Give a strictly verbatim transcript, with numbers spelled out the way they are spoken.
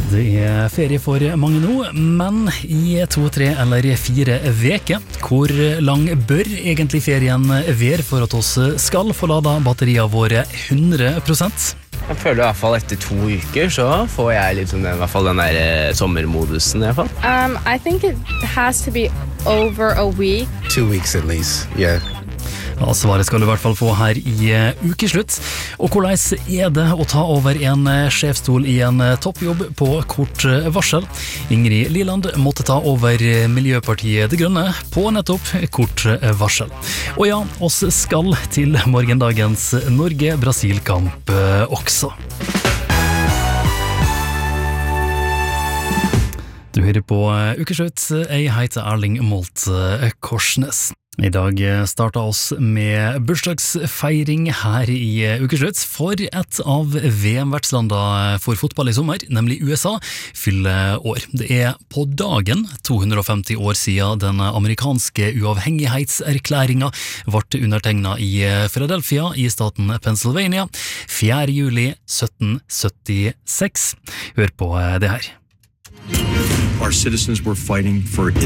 Det er ferie for mange nå, men i to, tre eller fire veker. Hvor lang bør egentlig ferien være for at oss skal få lada batteriene våre hundre prosent? Jeg føler i hvert fall etter to uker så får jeg liksom den, i hvert fall den der eh, sommermodusen i hvert fall. Um, I think it has to be over a week. Two weeks at least, yeah. Ja, svaret skal du i hvert fall få her i uh, ukeslutt. Og hvordan er det å ta over en uh, sjefstol i en uh, toppjobb på kort uh, varsel? Ingrid Liland måtte ta over uh, Miljøpartiet De Grønne på nettopp kort uh, varsel. Og ja, oss skal til morgendagens Norge-Brasil-kamp uh, også. Du hører på uh, ukeslutt. Jeg heter Erling Molt uh, Korsnes. I dag starta oss med bursdagsfeiring her i ukeslutt, for et av V M-vertslandene for fotball i sommer, nemlig U S A, fyller år. Det er på dagen to hundre og femti år siden den amerikanske uavhengighetserklæringa ble undertegnet i Philadelphia i staten Pennsylvania fjerde juli sytten syttiseks. Hør på det her. Our citizens were fighting for